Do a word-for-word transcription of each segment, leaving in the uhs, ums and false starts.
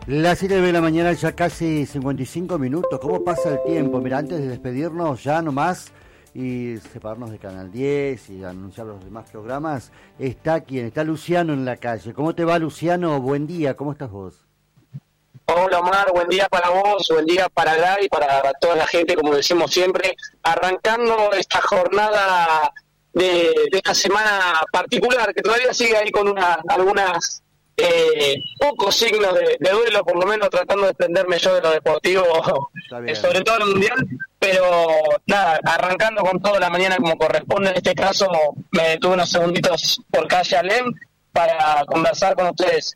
Las siete de la mañana, ya casi cincuenta y cinco minutos. ¿Cómo pasa el tiempo? Mira, antes de despedirnos ya nomás y separarnos de Canal diez y anunciar los demás programas, está quien, está Luciano en la calle. ¿Cómo te va, Luciano? Buen día, ¿cómo estás vos? Hola Omar, buen día para vos, buen día para Gaby y para toda la gente, como decimos siempre, arrancando esta jornada de, de esta semana particular, que todavía sigue ahí con una, algunas eh, pocos signos de, de duelo, por lo menos tratando de desprenderme yo de lo deportivo, eh, sobre todo el mundial, pero nada, arrancando con toda la mañana como corresponde. En este caso me detuve unos segunditos por calle Alem para conversar con ustedes.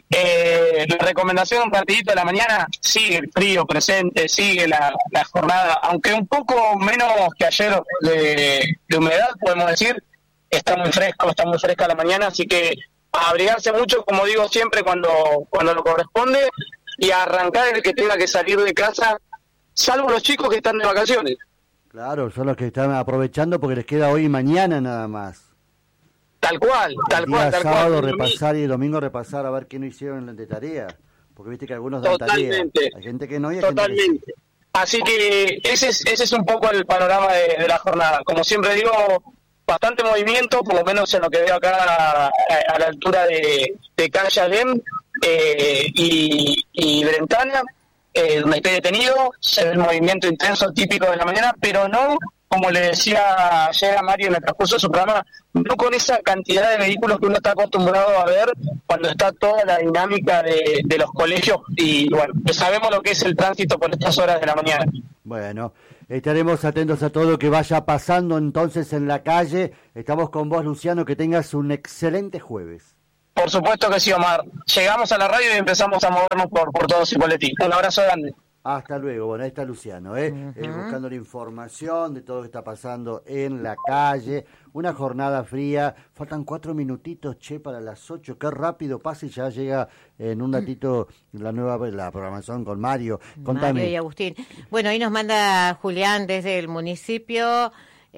Eh, la recomendación, un partidito de la mañana, sigue el frío presente, sigue la, la jornada, aunque un poco menos que ayer de, de humedad, podemos decir, está muy fresco, está muy fresca la mañana, así que a abrigarse mucho, como digo siempre, cuando cuando lo corresponde, y a arrancar el que tenga que salir de casa, salvo los chicos que están de vacaciones. Claro, son los que están aprovechando porque les queda hoy y mañana nada más. Tal cual, tal el día cual, tal sábado cual. repasar y el domingo repasar a ver qué no hicieron de tarea, porque viste que algunos dan tarea, hay gente que no y hay Totalmente. gente que sí. Así que ese es, ese es un poco el panorama de, de la jornada. Como siempre digo, bastante movimiento, por lo menos en lo que veo acá a, a la altura de, de calle Alem eh, y, y Brentana, eh, donde estoy detenido. Se ve el movimiento intenso típico de la mañana, pero no, como le decía ayer a Mario en el transcurso de su programa, no con esa cantidad de vehículos que uno está acostumbrado a ver cuando está toda la dinámica de, de los colegios, y bueno, pues sabemos lo que es el tránsito por estas horas de la mañana. Bueno, estaremos atentos a todo lo que vaya pasando entonces en la calle. Estamos con vos, Luciano, que tengas un excelente jueves. Por supuesto que sí, Omar. Llegamos a la radio y empezamos a movernos por, por todo Cipolletti. Un abrazo grande. Hasta luego. Bueno, ahí está Luciano, ¿eh? Uh-huh. eh, buscando la información de todo lo que está pasando en la calle. Una jornada fría. Faltan cuatro minutitos, che, para las ocho. Qué rápido pasa y ya llega en un ratito la nueva la programación con Mario. Contame. Mario y Agustín. Bueno, ahí nos manda Julián desde el municipio.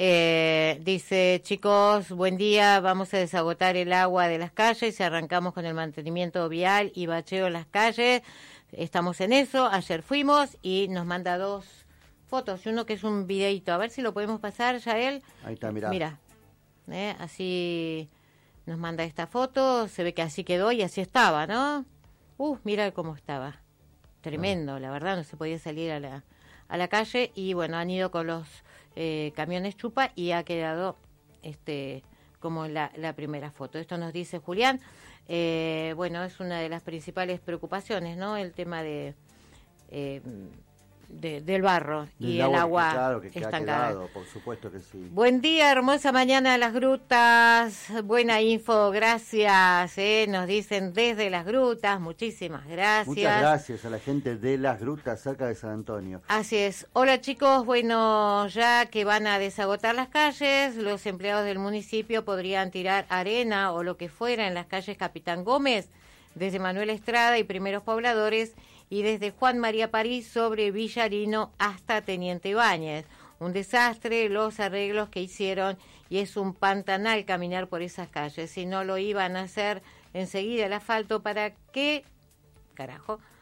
Eh, dice, chicos, buen día, vamos a desagotar el agua de las calles y arrancamos con el mantenimiento vial y bacheo en las calles. Estamos en eso, ayer fuimos y nos manda dos fotos y uno que es un videito, a ver si lo podemos pasar, Yael. Ahí está, mirá. Mira, eh, así nos manda esta foto, se ve que así quedó y así estaba, ¿no? Uh, mira cómo estaba, tremendo, ah. La verdad, no se podía salir a la, a la calle y bueno, han ido con los eh, camiones chupa y ha quedado este como la, la primera foto. Esto nos dice Julián. Eh, bueno, es una de las principales preocupaciones, ¿no? El tema de, eh, de del barro del y el agua, que, claro, que estancada. Quedado, por supuesto que sí. Buen día, hermosa mañana de las grutas, buena info, gracias, eh, nos dicen desde las grutas, muchísimas gracias. Muchas gracias a la gente de las grutas cerca de San Antonio. Así es. Hola chicos, bueno, ya que van a desagotar las calles, los empleados del municipio podrían tirar arena o lo que fuera en las calles Capitán Gómez, desde Manuel Estrada y Primeros Pobladores, y desde Juan María París sobre Villarino hasta Teniente Ibáñez. Un desastre los arreglos que hicieron y es un pantanal caminar por esas calles. Si no lo iban a hacer enseguida el asfalto, ¿para qué carajo